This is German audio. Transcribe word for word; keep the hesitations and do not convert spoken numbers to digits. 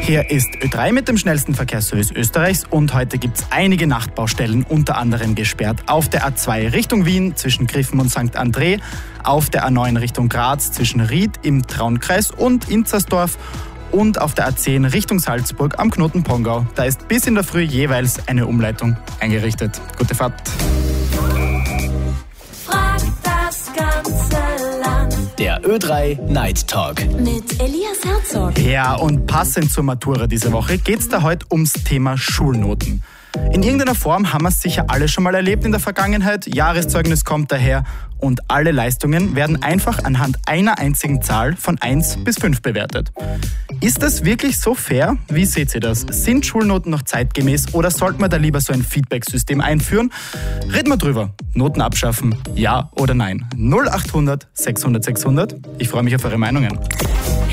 Hier ist Ö drei mit dem schnellsten Verkehrsservice Österreichs und heute gibt es einige Nachtbaustellen, unter anderem gesperrt auf der A zwei Richtung Wien zwischen Griffen und Sankt André, auf der A neun Richtung Graz zwischen Ried im Traunkreis und Inzersdorf und auf der A zehn Richtung Salzburg am Knoten Pongau. Da ist bis in der Früh jeweils eine Umleitung eingerichtet. Gute Fahrt. Der Ö drei Night Talk. Mit Elias Herzog. Ja, und passend zur Matura diese Woche geht es da heute ums Thema Schulnoten. In irgendeiner Form haben wir es sicher alle schon mal erlebt in der Vergangenheit. Jahreszeugnis kommt daher und alle Leistungen werden einfach anhand einer einzigen Zahl von eins bis fünf bewertet. Ist das wirklich so fair? Wie seht ihr das? Sind Schulnoten noch zeitgemäß oder sollten wir da lieber so ein Feedback-System einführen? Reden wir drüber. Noten abschaffen, ja oder nein? null achthundert sechshundert sechshundert. Ich freue mich auf eure Meinungen.